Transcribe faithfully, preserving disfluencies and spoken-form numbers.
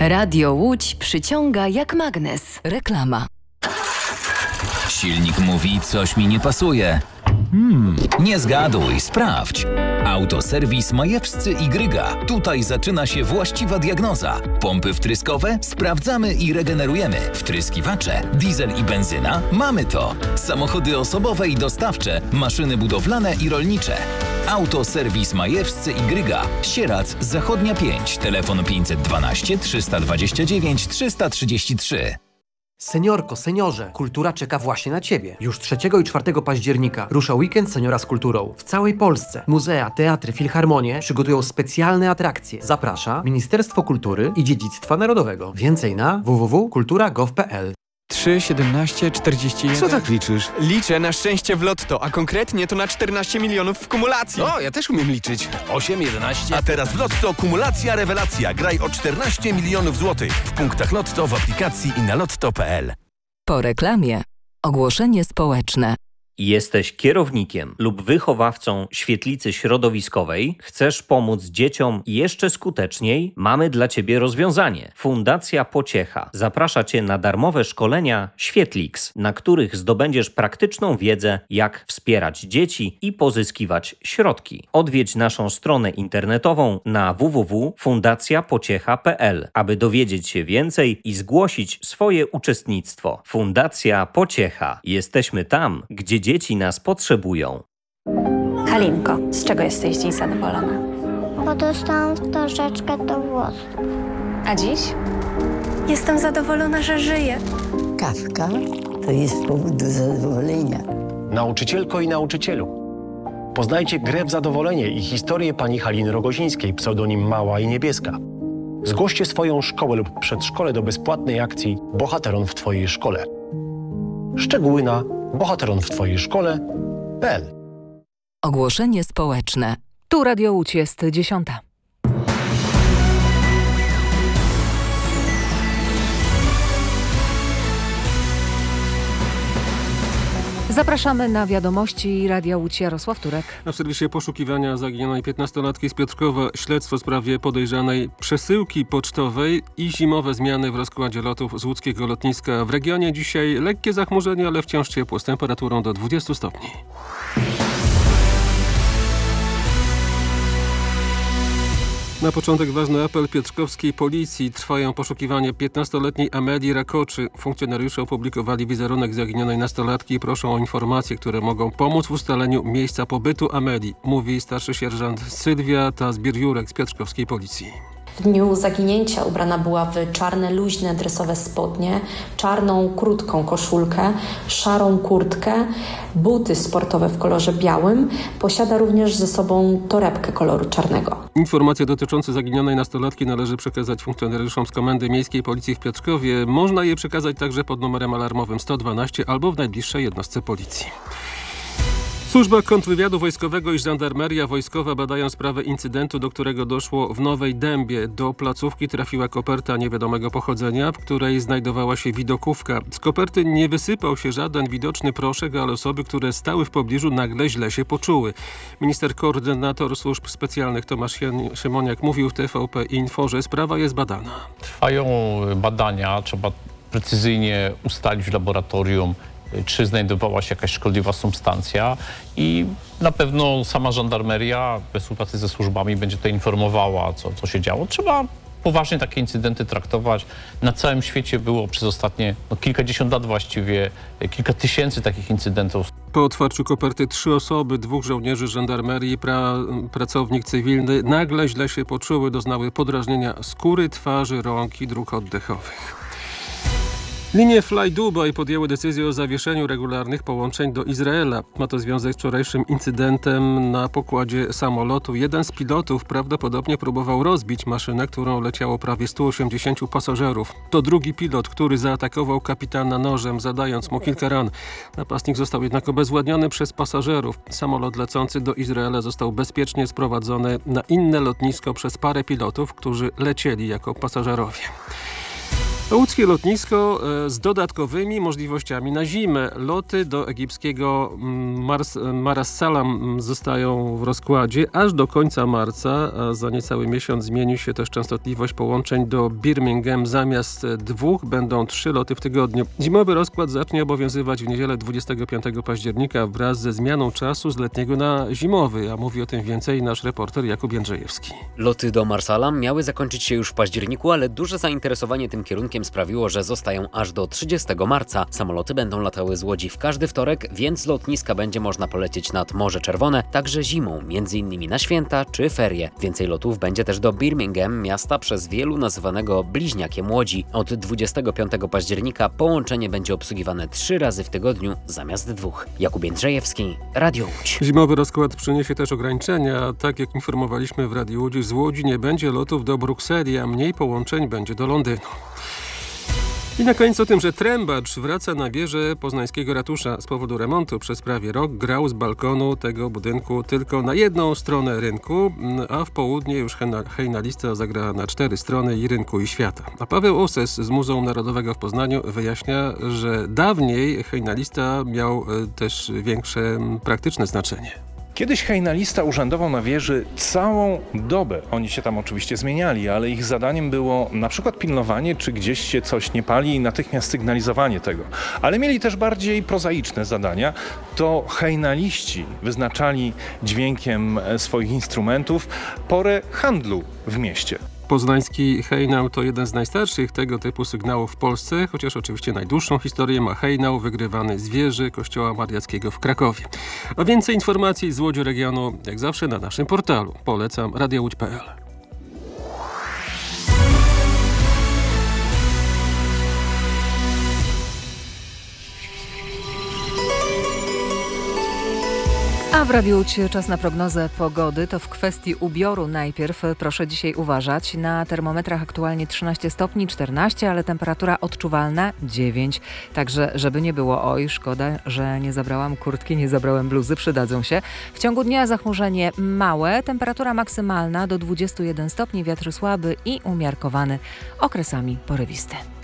Radio Łódź przyciąga jak magnes. Reklama. Silnik mówi, coś mi nie pasuje. Hmm, nie zgaduj, sprawdź. Autoserwis Majewscy i Gryga. Tutaj zaczyna się właściwa diagnoza. Pompy wtryskowe? Sprawdzamy i regenerujemy. Wtryskiwacze? Diesel i benzyna? Mamy to. Samochody osobowe i dostawcze, maszyny budowlane i rolnicze. Autoserwis Majewscy i Gryga. Sierac, Zachodnia pięć. Telefon pięćset dwanaście trzysta dwadzieścia dziewięć trzysta trzydzieści trzy. Seniorko, seniorze, kultura czeka właśnie na Ciebie. Już trzeciego i czwartego października rusza weekend Seniora z kulturą. W całej Polsce muzea, teatry, filharmonie przygotują specjalne atrakcje. Zaprasza Ministerstwo Kultury i Dziedzictwa Narodowego. Więcej na w w w kropka kultura kropka gov kropka p l. trzy, siedemnaście, czterdzieści jeden. Co tak liczysz? Liczę na szczęście w lotto, a konkretnie to na czternaście milionów w kumulacji. O, ja też umiem liczyć. osiem, jedenaście. A teraz w Lotto kumulacja rewelacja. Graj o czternaście milionów złotych. W punktach Lotto, w aplikacji i na lotto kropka p l. Po reklamie ogłoszenie społeczne. Jesteś kierownikiem lub wychowawcą świetlicy środowiskowej? Chcesz pomóc dzieciom jeszcze skuteczniej? Mamy dla Ciebie rozwiązanie. Fundacja Pociecha zaprasza Cię na darmowe szkolenia Świetlix, na których zdobędziesz praktyczną wiedzę, jak wspierać dzieci i pozyskiwać środki. Odwiedź naszą stronę internetową na w w w kropka fundacja pociecha kropka p l, aby dowiedzieć się więcej i zgłosić swoje uczestnictwo. Fundacja Pociecha. Jesteśmy tam, gdzie dzieci nas potrzebują. Halinko, z czego jesteś dziś zadowolona? Bo dostałam wtorzeczkę do włosów. A dziś? Jestem zadowolona, że żyję. Kawka to jest powód do zadowolenia. Nauczycielko i nauczycielu, poznajcie grę w zadowolenie i historię pani Haliny Rogozińskiej, pseudonim Mała i Niebieska. Zgłoście swoją szkołę lub przedszkole do bezpłatnej akcji Bohateron w Twojej szkole. Szczegóły na bohateron w twojej szkole kropka p l. Ogłoszenie społeczne. Tu Radio Łódź jest dziesiąta. Zapraszamy na wiadomości Radia Łódź. Jarosław Turek. W serwisie poszukiwania zaginionej piętnastolatki z Piotrkowa śledztwo w sprawie podejrzanej przesyłki pocztowej i zimowe zmiany w rozkładzie lotów z łódzkiego lotniska. W regionie dzisiaj lekkie zachmurzenie, ale wciąż ciepło z temperaturą do dwudziestu stopni. Na początek ważny apel piotrkowskiej policji. Trwają poszukiwania piętnastoletniej Ameli Rakoczy. Funkcjonariusze opublikowali wizerunek zaginionej nastolatki i proszą o informacje, które mogą pomóc w ustaleniu miejsca pobytu Ameli, mówi starszy sierżant Sylwia Tazbir-Jurek z piotrkowskiej policji. W dniu zaginięcia ubrana była w czarne, luźne, dresowe spodnie, czarną, krótką koszulkę, szarą kurtkę, buty sportowe w kolorze białym. Posiada również ze sobą torebkę koloru czarnego. Informacje dotyczące zaginionej nastolatki należy przekazać funkcjonariuszom z Komendy Miejskiej Policji w Piotrkowie. Można je przekazać także pod numerem alarmowym sto dwanaście albo w najbliższej jednostce policji. Służba kontrwywiadu wojskowego i żandarmeria wojskowa badają sprawę incydentu, do którego doszło w Nowej Dębie. Do placówki trafiła koperta niewiadomego pochodzenia, w której znajdowała się widokówka. Z koperty nie wysypał się żaden widoczny proszek, ale osoby, które stały w pobliżu, nagle źle się poczuły. Minister koordynator służb specjalnych Tomasz Siemoniak mówił w T V P Info, że sprawa jest badana. Trwają badania, trzeba precyzyjnie ustalić w laboratorium, czy znajdowała się jakaś szkodliwa substancja i na pewno sama żandarmeria we współpracy ze służbami będzie to informowała, co, co się działo. Trzeba poważnie takie incydenty traktować. Na całym świecie było przez ostatnie no, kilkadziesiąt lat właściwie kilka tysięcy takich incydentów. Po otwarciu koperty trzy osoby, dwóch żołnierzy żandarmerii, pra, pracownik cywilny nagle źle się poczuły, doznały podrażnienia skóry, twarzy, rąk i dróg oddechowych. Linie Fly Dubai podjęły decyzję o zawieszeniu regularnych połączeń do Izraela. Ma to związek z wczorajszym incydentem na pokładzie samolotu. Jeden z pilotów prawdopodobnie próbował rozbić maszynę, którą leciało prawie stu osiemdziesięciu pasażerów. To drugi pilot, który zaatakował kapitana nożem, zadając mu kilka ran. Napastnik został jednak obezwładniony przez pasażerów. Samolot lecący do Izraela został bezpiecznie sprowadzony na inne lotnisko przez parę pilotów, którzy lecieli jako pasażerowie. Łódzkie lotnisko z dodatkowymi możliwościami na zimę. Loty do egipskiego Mars, Marassalam zostają w rozkładzie aż do końca marca, a za niecały miesiąc zmieni się też częstotliwość połączeń do Birmingham. Zamiast dwóch będą trzy loty w tygodniu. Zimowy rozkład zacznie obowiązywać w niedzielę dwudziestego piątego października wraz ze zmianą czasu z letniego na zimowy, a mówi o tym więcej nasz reporter Jakub Jędrzejewski. Loty do Marsalam miały zakończyć się już w październiku, ale duże zainteresowanie tym kierunkiem sprawiło, że zostają aż do trzydziestego marca. Samoloty będą latały z Łodzi w każdy wtorek, więc z lotniska będzie można polecieć nad Morze Czerwone, także zimą, między innymi na święta czy ferie. Więcej lotów będzie też do Birmingham, miasta przez wielu nazywanego bliźniakiem Łodzi. Od dwudziestego piątego października połączenie będzie obsługiwane trzy razy w tygodniu zamiast dwóch. Jakub Jędrzejewski, Radio Łódź. Zimowy rozkład przyniesie też ograniczenia. Tak jak informowaliśmy w Radiu Łódź, z Łodzi nie będzie lotów do Brukseli, a mniej połączeń będzie do Londynu. I na koniec o tym, że trębacz wraca na wieżę poznańskiego ratusza. Z powodu remontu przez prawie rok grał z balkonu tego budynku tylko na jedną stronę rynku, a w południe już hejnalista zagra na cztery strony i rynku i świata. A Paweł Oses z Muzeum Narodowego w Poznaniu wyjaśnia, że dawniej hejnalista miał też większe praktyczne znaczenie. Kiedyś hejnalista urzędował na wieży całą dobę. Oni się tam oczywiście zmieniali, ale ich zadaniem było na przykład pilnowanie, czy gdzieś się coś nie pali i natychmiast sygnalizowanie tego. Ale mieli też bardziej prozaiczne zadania. To hejnaliści wyznaczali dźwiękiem swoich instrumentów porę handlu w mieście. Poznański hejnał to jeden z najstarszych tego typu sygnałów w Polsce, chociaż oczywiście najdłuższą historię ma hejnał wygrywany z wieży kościoła mariackiego w Krakowie. A więcej informacji z Łodzi regionu, jak zawsze na naszym portalu. Polecam radio łódź kropka pe el. A w Radiu Łódź czas na prognozę pogody. To w kwestii ubioru najpierw. Proszę dzisiaj uważać. Na termometrach aktualnie trzynaście stopni, czternaście, ale temperatura odczuwalna dziewięć. Także żeby nie było, oj, szkoda, że nie zabrałam kurtki, nie zabrałem bluzy, przydadzą się. W ciągu dnia zachmurzenie małe, temperatura maksymalna do dwudziestu jeden stopni, wiatr słaby i umiarkowany, okresami porywisty.